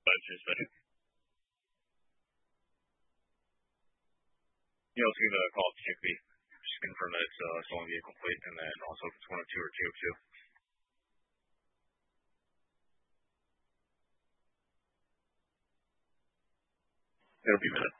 just finished. Yeah, I was going to call up Chickpea. Just confirm that it's still on vehicle plate, and then also if it's 102 or 202. It'll be a minute.